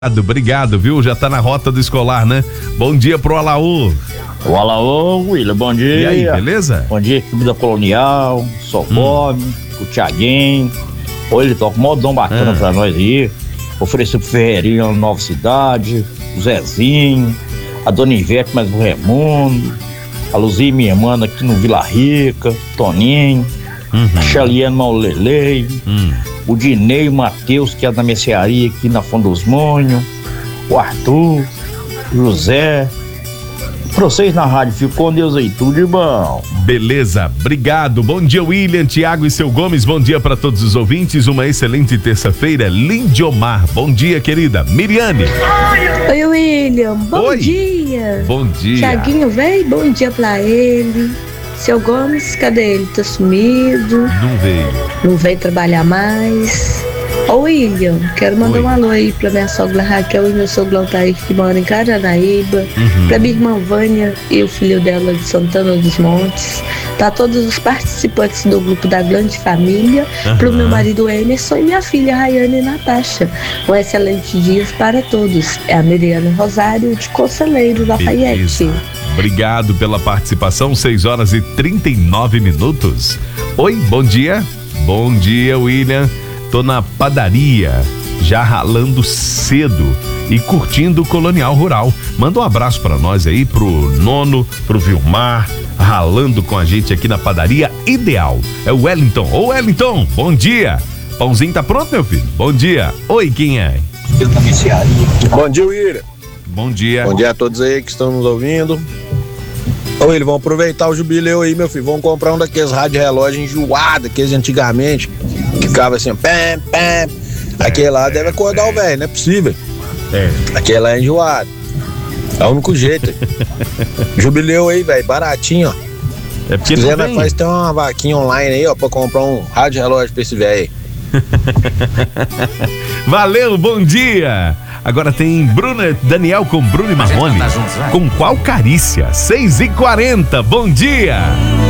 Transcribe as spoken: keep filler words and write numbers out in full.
Obrigado, viu? Já tá na rota do escolar, né? Bom dia pro Alaú. O Alaú, William, bom dia. E aí, beleza? Bom dia, equipe da Colonial, Socorro, hum. o Thiaguinho. Oi, ele toca um modão bacana hum. pra nós aí. Ofereceu pro Ferreirinho Nova Cidade, o Zezinho, a Dona Ivete, mais o Raimundo, a Luzia, minha irmã aqui no Vila Rica, Toninho, uhum. a Xaliane Maulelei, hum. o Dinei, o Matheus, que é da mercearia aqui na Fonte dos Monhos, o Arthur, o José. Pra vocês na rádio, fico com Deus aí, tudo de bom. Beleza, obrigado. Bom dia, William, Tiago e seu Gomes. Bom dia para todos os ouvintes. Uma excelente terça-feira. Lindomar, bom dia, querida. Miriane. Oi, William, bom Oi. dia. Bom dia. Tiaguinho, vem, bom dia pra ele. Seu Gomes, cadê ele? Tá sumido. Não veio. Não veio trabalhar mais. Ô William, quero mandar Oi. um alô aí pra minha sogra Raquel e meu sogrão tá aí que mora em Caranaíba, uhum. pra minha irmã Vânia e o filho dela de Santana dos Montes, pra todos os participantes do grupo da Grande Família, uhum. pro meu marido Emerson e minha filha Rayane e Natasha. Um excelente dia para todos. É a Miriana Rosário de Conselheiro Lafayette. Obrigado pela participação, seis horas e trinta e nove minutos. Oi, bom dia. Bom dia, William. Tô na padaria, já ralando cedo e curtindo o Colonial Rural. Manda um abraço pra nós aí, pro Nono, pro Vilmar, ralando com a gente aqui na padaria Ideal. É o Wellington. Ô Wellington, bom dia. Pãozinho tá pronto, meu filho? Bom dia. Oi, quem é? Bom dia, William. Bom dia. Bom dia a todos aí que estão nos ouvindo. Ô William, vamos aproveitar o jubileu aí, meu filho. Vamos comprar um daqueles rádio relógio enjoado, aqueles de antigamente, que ficava assim, pam, pam. Aquele lá deve acordar o velho, não é possível. É. Aquele lá é enjoado. É o único jeito. Jubileu aí, velho, baratinho, ó. É porque se quiser, nós faz ter uma vaquinha online aí, ó, pra comprar um rádio relógio pra esse velho aí. Valeu, bom dia. Agora tem Bruno, Daniel com Bruno e Marrone. Com qual carícia? seis e quarenta, bom dia.